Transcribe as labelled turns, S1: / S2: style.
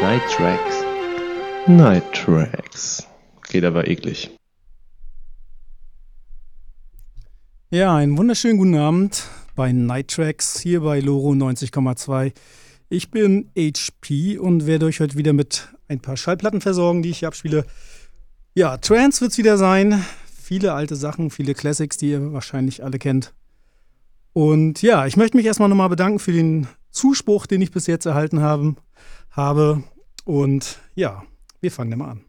S1: Night Tracks. Night Tracks. Okay, der war eklig.
S2: Ja, einen wunderschönen guten Abend bei Night Tracks hier bei Loro 90,2. Ich bin HP und werde euch heute wieder mit ein paar Schallplatten versorgen, die ich hier abspiele. Ja, Trance wird es wieder sein. Viele alte Sachen, viele Classics, die ihr wahrscheinlich alle kennt. Und ja, ich möchte mich erstmal nochmal bedanken für den Zuspruch, den ich bis jetzt erhalten habe. Und ja, wir fangen mal an.